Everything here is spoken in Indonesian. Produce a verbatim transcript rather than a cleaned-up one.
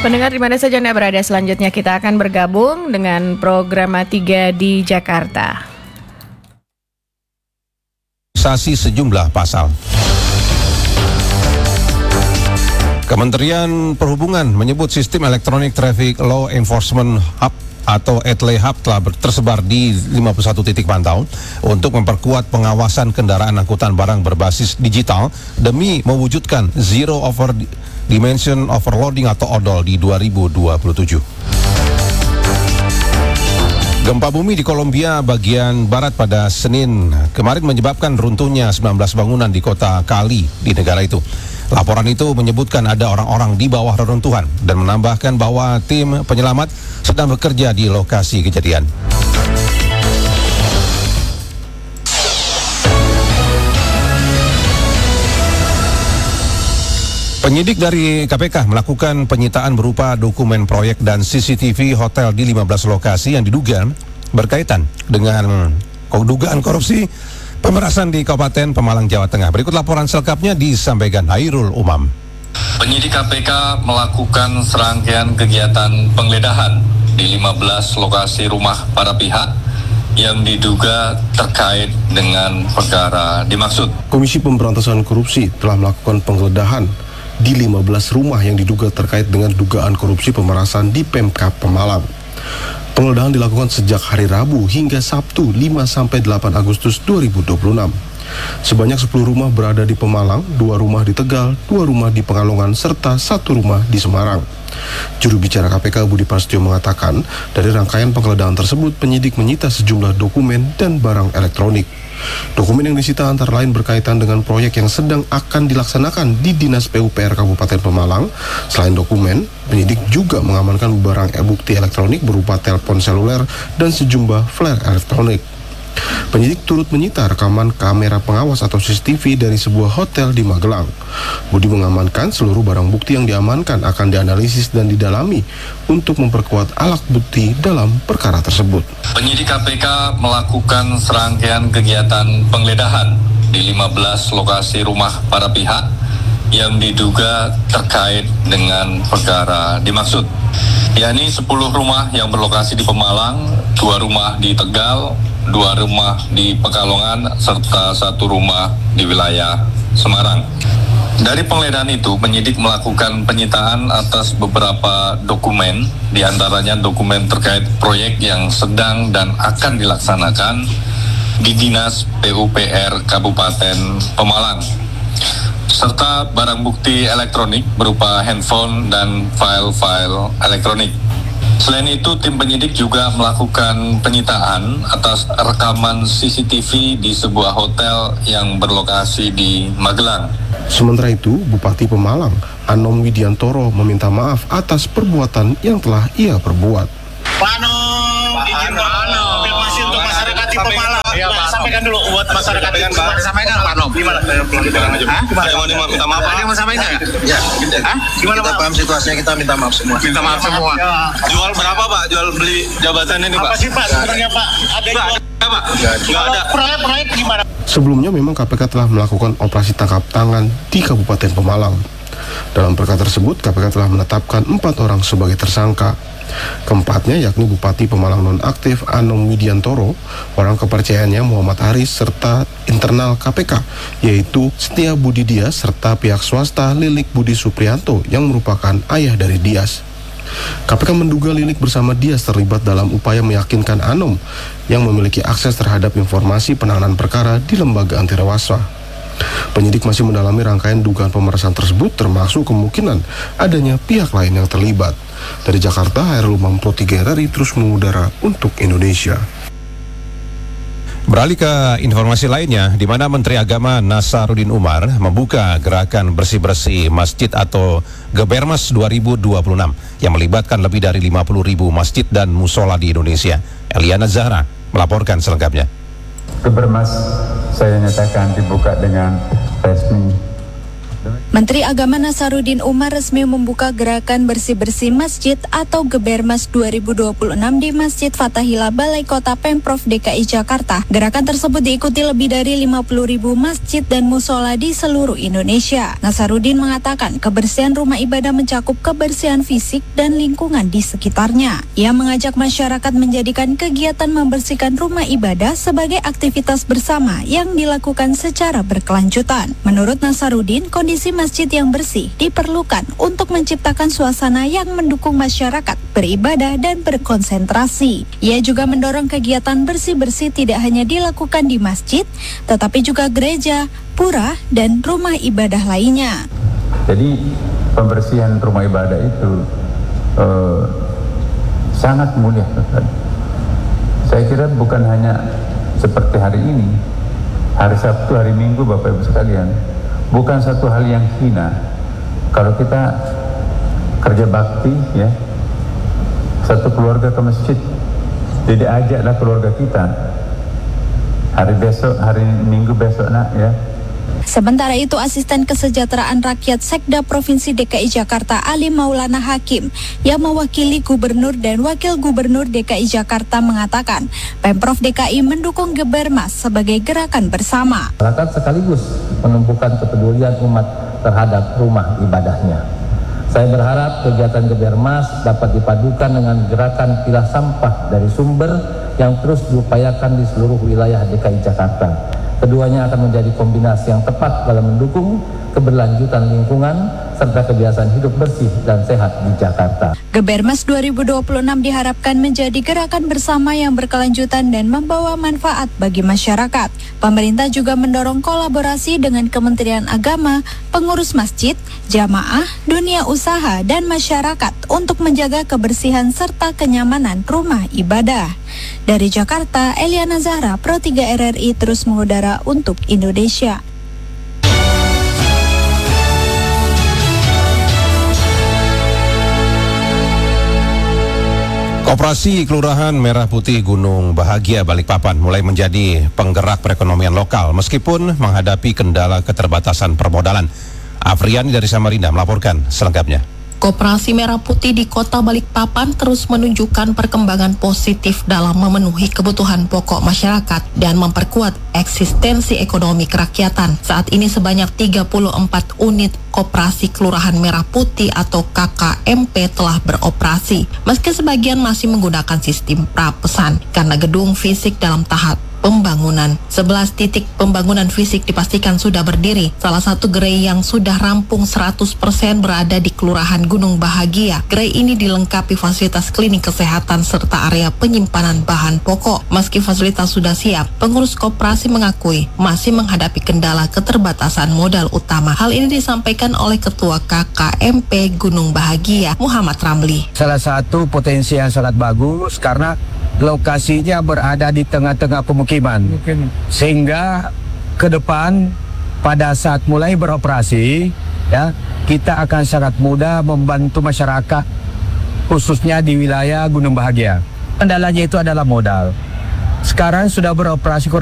Pendengar di mana saja Anda berada, selanjutnya kita akan bergabung dengan program tiga di Jakarta. Sasi sejumlah pasal. Kementerian Perhubungan menyebut sistem Electronic Traffic Law Enforcement Hub atau E T L E Hub telah tersebar di lima puluh satu titik pantau untuk memperkuat pengawasan kendaraan angkutan barang berbasis digital demi mewujudkan Zero Over Dimension Overloading atau O D O L di dua ribu dua puluh tujuh. Gempa bumi di Kolombia bagian barat pada Senin kemarin menyebabkan runtuhnya sembilan belas bangunan di kota Cali di negara itu. Laporan itu menyebutkan ada orang-orang di bawah reruntuhan dan menambahkan bahwa tim penyelamat sedang bekerja di lokasi kejadian. Penyidik dari K P K melakukan penyitaan berupa dokumen proyek dan C C T V hotel di lima belas lokasi yang diduga berkaitan dengan dugaan korupsi pemerasan di Kabupaten Pemalang, Jawa Tengah. Berikut laporan selengkapnya disampaikan Hairul Umam. Penyidik K P K melakukan serangkaian kegiatan penggeledahan di lima belas lokasi rumah para pihak yang diduga terkait dengan perkara dimaksud. Komisi Pemberantasan Korupsi telah melakukan penggeledahan di lima belas rumah yang diduga terkait dengan dugaan korupsi pemerasan di Pemkab Pemalang. Penggeledahan dilakukan sejak hari Rabu hingga Sabtu lima sampai delapan Agustus dua ribu dua puluh enam. Sebanyak sepuluh rumah berada di Pemalang, dua rumah di Tegal, dua rumah di Pekalongan, serta satu rumah di Semarang. Juru bicara K P K Budi Prasetyo mengatakan, dari rangkaian penggeledahan tersebut penyidik menyita sejumlah dokumen dan barang elektronik. Dokumen yang disita antara lain berkaitan dengan proyek yang sedang akan dilaksanakan di Dinas P U P R Kabupaten Pemalang. Selain dokumen, penyidik juga mengamankan barang bukti elektronik berupa telepon seluler dan sejumlah flare elektronik. Penyidik turut menyita rekaman kamera pengawas atau C C T V dari sebuah hotel di Magelang. Budi mengamankan seluruh barang bukti yang diamankan akan dianalisis dan didalami untuk memperkuat alat bukti dalam perkara tersebut. Penyidik K P K melakukan serangkaian kegiatan penggeledahan di lima belas lokasi rumah para pihak yang diduga terkait dengan perkara dimaksud, yakni sepuluh rumah yang berlokasi di Pemalang, dua rumah di Tegal, dua rumah di Pekalongan, serta satu rumah di wilayah Semarang. Dari penggeledahan itu, penyidik melakukan penyitaan atas beberapa dokumen, diantaranya dokumen terkait proyek yang sedang dan akan dilaksanakan di Dinas P U P R Kabupaten Pemalang, serta barang bukti elektronik berupa handphone dan file-file elektronik. Selain itu, tim penyidik juga melakukan penyitaan atas rekaman C C T V di sebuah hotel yang berlokasi di Magelang. Sementara itu, Bupati Pemalang, Anom Widiantoro, meminta maaf atas perbuatan yang telah ia perbuat. Pak Anom, izin konfirmasi untuk masyarakat di Pemalang. Ya, Pak, sampaikan dulu buat masyarakat di Pemalang. Sampaikan Pak Anom. Gimana? Gimana? Saya mau minta maaf. Ada yang mau sampaikan nggak? Ya, Hah? Gimana Pak? Kita paham situasinya, kita minta maaf semua. Minta maaf semua. Jual berapa Pak? Jual beli jabatan ini Pak? Apa sih Pak sebenarnya Pak? Ada yang jual? Pak? Nggak ada. Proyek-proyek gimana? Sebelumnya memang K P K telah melakukan operasi tangkap tangan di Kabupaten Pemalang. Dalam perkara tersebut, K P K telah menetapkan empat orang sebagai tersangka. Keempatnya yakni Bupati Pemalang nonaktif Anom Widiantoro, orang kepercayaannya Muhammad Haris, serta internal K P K, yaitu Setia Budi Dias, serta pihak swasta Lilik Budi Suprianto yang merupakan ayah dari Dias. K P K menduga Lilik bersama Dias terlibat dalam upaya meyakinkan Anom yang memiliki akses terhadap informasi penanganan perkara di lembaga anti rewasa. Penyidik masih mendalami rangkaian dugaan pemerasan tersebut, termasuk kemungkinan adanya pihak lain yang terlibat. Dari Jakarta, Hairul Umam Pro tiga R R I terus mengudara untuk Indonesia. Beralih ke informasi lainnya, di mana Menteri Agama Nasaruddin Umar membuka gerakan bersih-bersih masjid atau Gebermas dua ribu dua puluh enam yang melibatkan lebih dari lima puluh ribu masjid dan musola di Indonesia. Eliana Zahra melaporkan selengkapnya. Gebermas saya nyatakan dibuka dengan resmi. Menteri Agama Nasaruddin Umar resmi membuka gerakan bersih-bersih masjid atau Gebermas dua ribu dua puluh enam di Masjid Fathahillah Balai Kota Pemprov D K I Jakarta. Gerakan tersebut diikuti lebih dari lima puluh ribu masjid dan musola di seluruh Indonesia. Nasaruddin mengatakan kebersihan rumah ibadah mencakup kebersihan fisik dan lingkungan di sekitarnya. Ia mengajak masyarakat menjadikan kegiatan membersihkan rumah ibadah sebagai aktivitas bersama yang dilakukan secara berkelanjutan. Menurut Nasaruddin, kondisi masjid yang bersih diperlukan untuk menciptakan suasana yang mendukung masyarakat beribadah dan berkonsentrasi. Ia juga mendorong kegiatan bersih-bersih tidak hanya dilakukan di masjid, tetapi juga gereja, pura, dan rumah ibadah lainnya. Jadi pembersihan rumah ibadah itu eh, sangat mulia. Saya kira bukan hanya seperti hari ini, hari Sabtu, hari Minggu, Bapak Ibu sekalian, bukan satu hal yang hina kalau kita kerja bakti, ya, satu keluarga ke masjid, jadi ajaklah keluarga kita hari besok, hari Minggu besok, nak, ya. Sementara itu, Asisten Kesejahteraan Rakyat Sekda Provinsi D K I Jakarta Ali Maulana Hakim yang mewakili Gubernur dan Wakil Gubernur D K I Jakarta mengatakan Pemprov D K I mendukung Gebermas sebagai gerakan bersama. Masyarakat sekaligus menumpukan kepedulian umat terhadap rumah ibadahnya. Saya berharap kegiatan Gebermas dapat dipadukan dengan gerakan pilah sampah dari sumber yang terus diupayakan di seluruh wilayah D K I Jakarta. Keduanya akan menjadi kombinasi yang tepat dalam mendukung keberlanjutan lingkungan serta kebiasaan hidup bersih dan sehat di Jakarta. Gebermas dua ribu dua puluh enam diharapkan menjadi gerakan bersama yang berkelanjutan dan membawa manfaat bagi masyarakat. Pemerintah juga mendorong kolaborasi dengan Kementerian Agama, pengurus masjid, jamaah, dunia usaha, dan masyarakat untuk menjaga kebersihan serta kenyamanan rumah ibadah. Dari Jakarta, Eliana Zahra, Pro tiga R R I terus mengudara untuk Indonesia. Koperasi Kelurahan Merah Putih Gunung Bahagia Balikpapan mulai menjadi penggerak perekonomian lokal meskipun menghadapi kendala keterbatasan permodalan. Afriani dari Samarinda melaporkan selengkapnya. Koperasi Merah Putih di Kota Balikpapan terus menunjukkan perkembangan positif dalam memenuhi kebutuhan pokok masyarakat dan memperkuat eksistensi ekonomi kerakyatan. Saat ini sebanyak tiga puluh empat unit Koperasi Kelurahan Merah Putih atau K K M P telah beroperasi, meski sebagian masih menggunakan sistem prapesan karena gedung fisik dalam tahap pembangunan. sebelas titik pembangunan fisik dipastikan sudah berdiri. Salah satu gerai yang sudah rampung seratus persen berada di Kelurahan Gunung Bahagia. Gerai ini dilengkapi fasilitas klinik kesehatan serta area penyimpanan bahan pokok. Meski fasilitas sudah siap, pengurus koperasi mengakui masih menghadapi kendala keterbatasan modal utama. Hal ini disampaikan oleh Ketua K K M P Gunung Bahagia, Muhammad Ramli. Salah satu potensi yang sangat bagus karena lokasinya berada di tengah-tengah pemukiman, sehingga ke depan pada saat mulai beroperasi, ya, kita akan sangat mudah membantu masyarakat khususnya di wilayah Gunung Bahagia. Kendalanya itu adalah modal. Sekarang sudah beroperasi